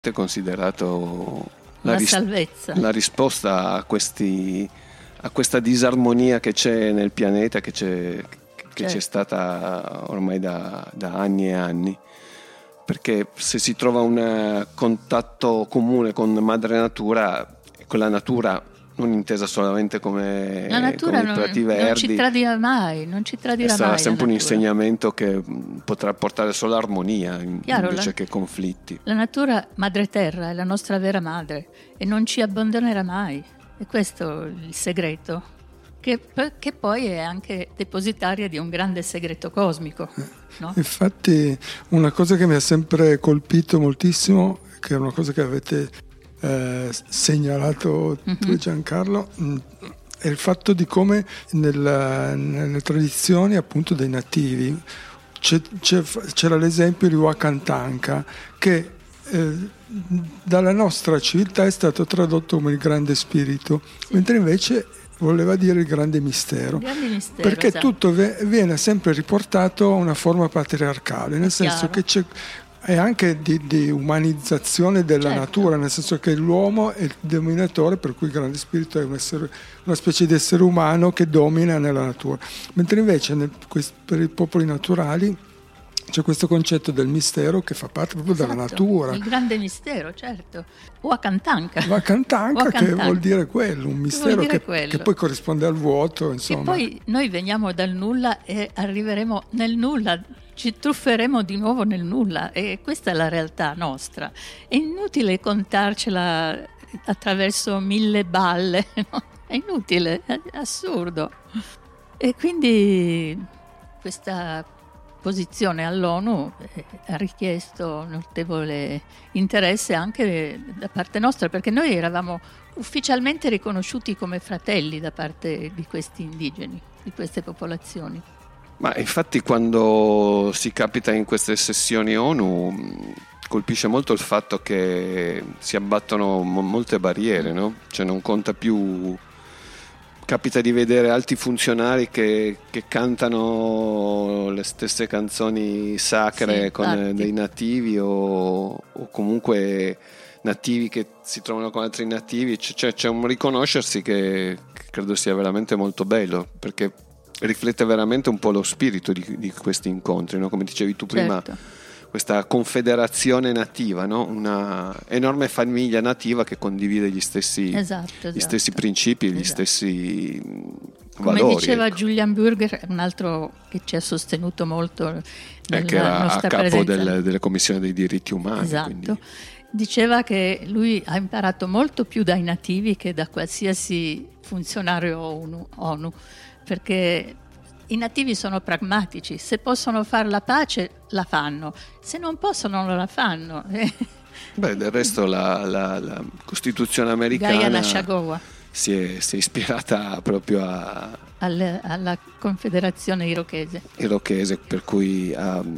è considerato la salvezza, la risposta a questa disarmonia che c'è nel pianeta, che c'è stata ormai da anni e anni. Perché se si trova un contatto comune con madre natura, quella natura non intesa solamente come la natura come prati verdi, non ci tradirà mai, sarà sempre un insegnamento che potrà portare solo armonia invece che conflitti. La natura madre terra è la nostra vera madre e non ci abbandonerà mai, e questo è il segreto, che poi è anche depositaria di un grande segreto cosmico, no? Infatti una cosa che mi ha sempre colpito moltissimo, che è una cosa che avete segnalato tu e Giancarlo, è il fatto di come nelle tradizioni appunto dei nativi c'era l'esempio di Wakantanka, che dalla nostra civiltà è stato tradotto come il grande spirito, mentre invece voleva dire il grande mistero, perché esatto. Tutto viene sempre riportato a una forma patriarcale, nel senso che c'è anche di umanizzazione della natura, nel senso che l'uomo è il dominatore, per cui il grande spirito è una specie di essere umano che domina nella natura, mentre invece per i popoli naturali c'è questo concetto del mistero che fa parte proprio della natura. Il grande mistero, certo. Wakantanka, che vuol dire quello, un mistero che poi corrisponde al vuoto, insomma. E poi noi veniamo dal nulla e arriveremo nel nulla, ci trufferemo di nuovo nel nulla, e questa è la realtà nostra. È inutile contarcela attraverso 1000 balle, no? È inutile, è assurdo. E quindi questa posizione all'ONU ha richiesto notevole interesse anche da parte nostra, perché noi eravamo ufficialmente riconosciuti come fratelli da parte di questi indigeni, di queste popolazioni. Ma infatti quando si capita in queste sessioni ONU colpisce molto il fatto che si abbattono molte barriere, no? Cioè non conta più. Capita di vedere alti funzionari che cantano le stesse canzoni sacre con dei nativi o comunque nativi che si trovano con altri nativi. C'è un riconoscersi che credo sia veramente molto bello, perché riflette veramente un po' lo spirito di questi incontri, no? Come dicevi tu prima, questa confederazione nativa, no? Una enorme famiglia nativa che condivide gli stessi principi, gli stessi valori. Come diceva Julian Burger, un altro che ci ha sostenuto molto che era a capo delle commissioni dei diritti umani. Esatto. Quindi. Diceva che lui ha imparato molto più dai nativi che da qualsiasi funzionario ONU, perché i nativi sono pragmatici, se possono fare la pace la fanno, se non possono non la fanno. Beh, del resto la Costituzione americana si è ispirata proprio alla Confederazione Irochese, per cui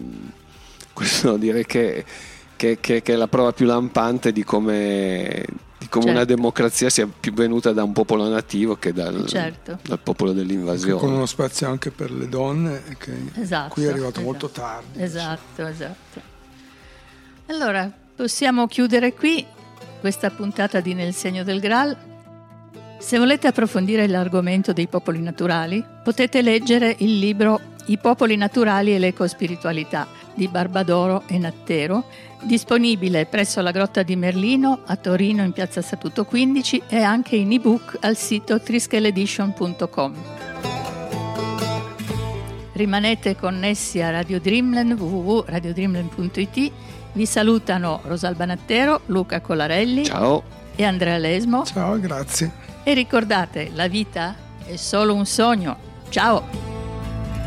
questo direi che è la prova più lampante di come una democrazia sia più venuta da un popolo nativo che dal popolo dell'invasione. Con uno spazio anche per le donne, che qui è arrivato molto tardi. Esatto. Allora, possiamo chiudere qui questa puntata di Nel segno del Graal. Se volete approfondire l'argomento dei popoli naturali, potete leggere il libro I popoli naturali e l'ecospiritualità di Barbadoro e Nattero, disponibile presso la Grotta di Merlino a Torino in piazza Statuto 15 e anche in ebook al sito triskeledition.com. Rimanete connessi a Radio Dreamland, www.radiodreamland.it. Vi salutano Rosalba Nattero, Luca Colarelli. Ciao. E Andrea Lesmo. Ciao, grazie. E ricordate, la vita è solo un sogno. Ciao.